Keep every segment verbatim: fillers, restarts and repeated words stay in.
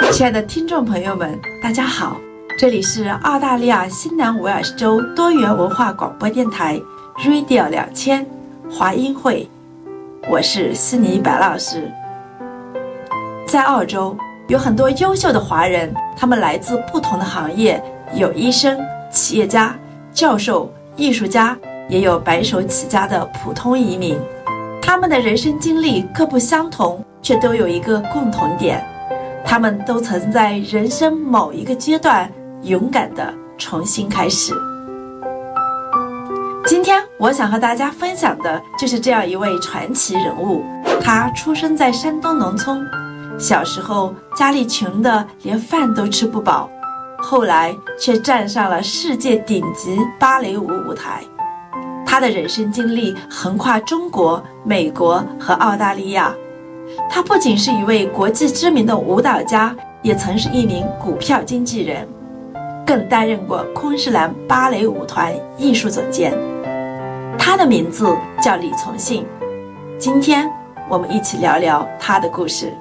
亲爱的听众朋友们，大家好，这里是澳大利亚新南威尔士州多元文化广播电台 Radio 两千华音会，我是悉尼白老师。在澳洲有很多优秀的华人，他们来自不同的行业，有医生、企业家、教授、艺术家，也有白手起家的普通移民。他们的人生经历各不相同，却都有一个共同点，他们都曾在人生某一个阶段勇敢地重新开始。今天我想和大家分享的就是这样一位传奇人物。他出生在山东农村，小时候家里穷得连饭都吃不饱，后来却站上了世界顶级芭蕾舞舞台。他的人生经历横跨中国、美国和澳大利亚。他不仅是一位国际知名的舞蹈家，也曾是一名股票经纪人，更担任过昆士兰芭蕾舞团艺术总监。他的名字叫李从信。今天我们一起聊聊他的故事。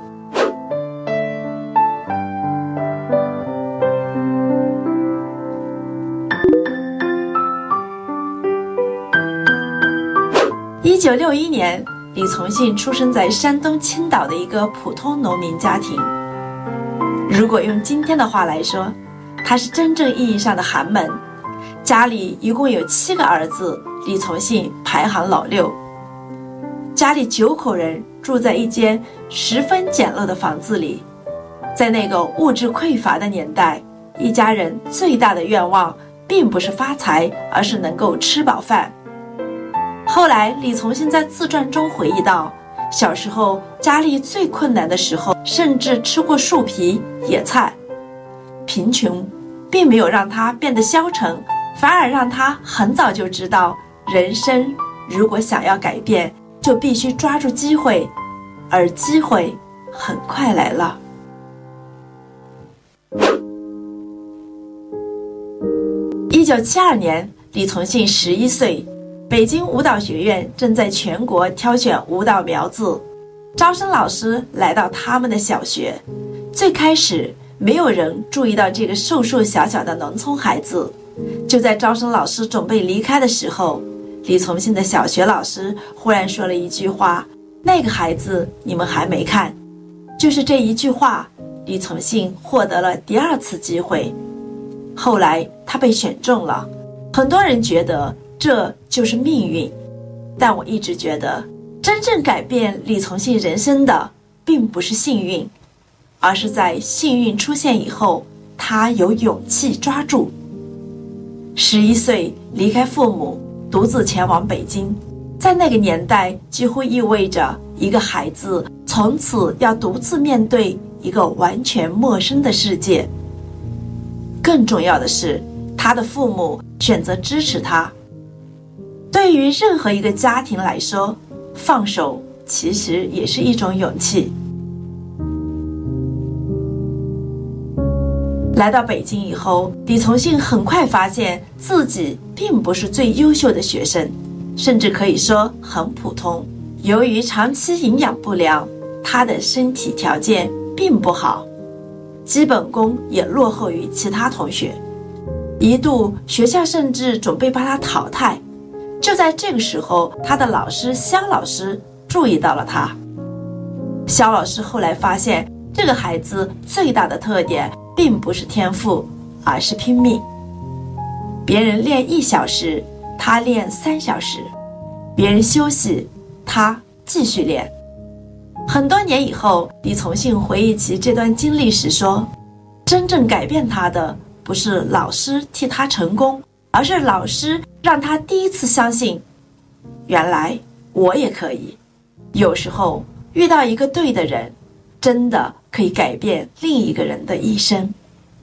一九六一年，李从信出生在山东青岛的一个普通农民家庭。如果用今天的话来说，他是真正意义上的寒门。家里一共有七个儿子，李从信排行老六。家里九口人住在一间十分简陋的房子里。在那个物质匮乏的年代，一家人最大的愿望并不是发财，而是能够吃饱饭。后来李从信在自传中回忆到，小时候家里最困难的时候，甚至吃过树皮、野菜。贫穷并没有让他变得消沉，反而让他很早就知道，人生如果想要改变，就必须抓住机会，而机会很快来了。一九七二年，李从信十一岁，北京舞蹈学院正在全国挑选舞蹈苗子，招生老师来到他们的小学。最开始没有人注意到这个瘦瘦小小的农村孩子。就在招生老师准备离开的时候，李从信的小学老师忽然说了一句话：那个孩子你们还没看。就是这一句话，李从信获得了第二次机会。后来他被选中了。很多人觉得这就是命运，但我一直觉得，真正改变李从信人生的并不是幸运，而是在幸运出现以后，他有勇气抓住。十一岁离开父母，独自前往北京，在那个年代几乎意味着一个孩子从此要独自面对一个完全陌生的世界。更重要的是，他的父母选择支持他。对于任何一个家庭来说，放手其实也是一种勇气。来到北京以后，李从信很快发现自己并不是最优秀的学生，甚至可以说很普通。由于长期营养不良，他的身体条件并不好，基本功也落后于其他同学。一度学校甚至准备把他淘汰。就在这个时候，他的老师肖老师注意到了他。肖老师后来发现，这个孩子最大的特点并不是天赋，而是拼命。别人练一小时，他练三小时；别人休息，他继续练。很多年以后，李从信回忆起这段经历时说，真正改变他的不是老师替他成功，而是老师让他第一次相信，原来我也可以。有时候遇到一个对的人，真的可以改变另一个人的一生。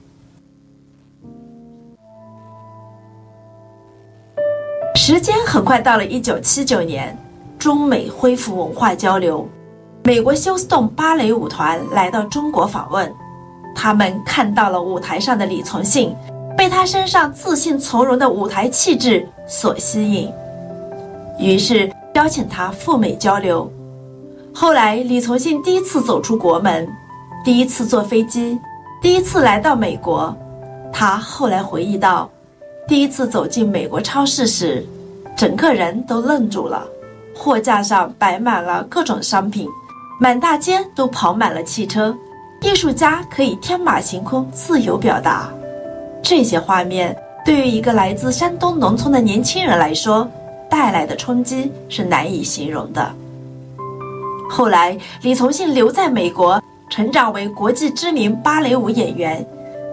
时间很快到了一九七九年，中美恢复文化交流，美国休斯顿芭蕾舞团来到中国访问。他们看到了舞台上的李从信，被他身上自信从容的舞台气质所吸引，于是邀请他赴美交流。后来李从信第一次走出国门，第一次坐飞机， 第一次来到美国，他后来回忆到，第一次走进美国超市时，整个人都愣住了。货架上摆满了各种商品，满大街都跑满了汽车，艺术家可以天马行空自由表达。这些画面对于一个来自山东农村的年轻人来说，带来的冲击是难以形容的。后来李从庆留在美国，成长为国际知名芭蕾舞演员。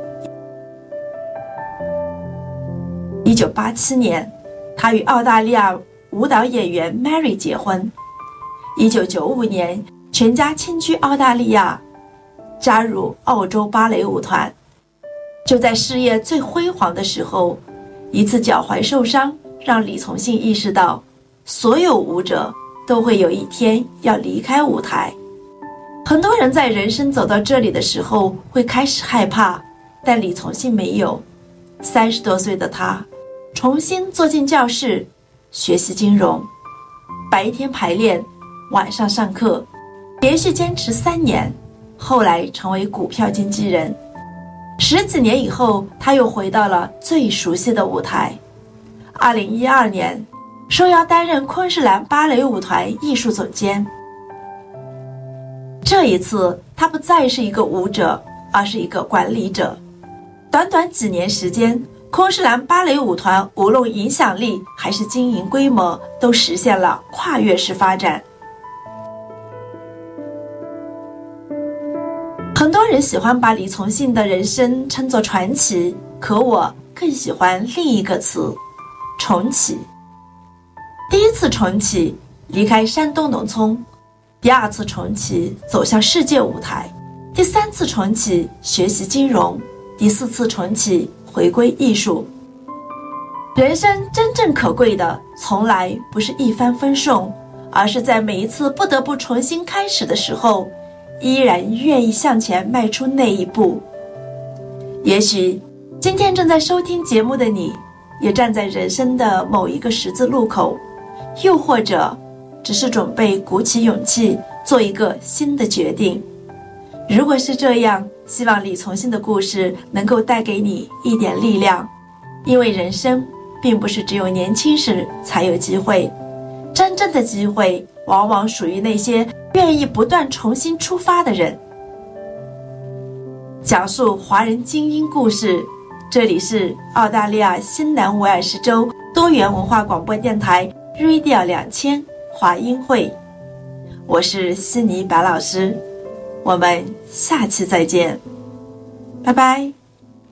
一九八七年，他与澳大利亚舞蹈演员 Mary 结婚。一九九五年，全家迁居澳大利亚，加入澳洲芭蕾舞团。就在事业最辉煌的时候，一次脚踝受伤让李从庆意识到，所有舞者都会有一天要离开舞台。很多人在人生走到这里的时候会开始害怕，但李从庆没有。三十多岁的他重新坐进教室学习金融，白天排练，晚上上课，连续坚持三年，后来成为股票经纪人。十几年以后，他又回到了最熟悉的舞台。二零一二年，受邀担任昆士兰芭蕾舞团艺术总监。这一次，他不再是一个舞者，而是一个管理者。短短几年时间，昆士兰芭蕾舞团无论影响力还是经营规模，都实现了跨越式发展。很多人喜欢把李从庆的人生称作传奇，可我更喜欢另一个词，重启。第一次重启，离开山东农村；第二次重启，走向世界舞台；第三次重启，学习金融；第四次重启，回归艺术。人生真正可贵的，从来不是一帆风顺，而是在每一次不得不重新开始的时候，依然愿意向前迈出那一步。也许今天正在收听节目的你，也站在人生的某一个十字路口，又或者只是准备鼓起勇气做一个新的决定。如果是这样，希望李从庆的故事能够带给你一点力量，因为人生并不是只有年轻时才有机会，真正的机会往往属于那些愿意不断重新出发的人。讲述华人精英故事，这里是澳大利亚新南威尔士州多元文化广播电台 Radio 两千华音会，我是悉尼白老师，我们下期再见，拜拜。